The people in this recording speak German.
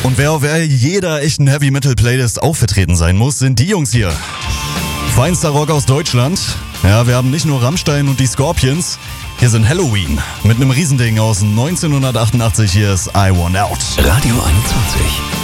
Und wer auf jeder echten Heavy-Metal-Playlist auch vertreten sein muss, sind die Jungs hier. Feinster Rock aus Deutschland. Ja, wir haben nicht nur Rammstein und die Scorpions. Hier sind Helloween mit einem Riesending aus 1988. Hier ist I Want Out. Radio 21.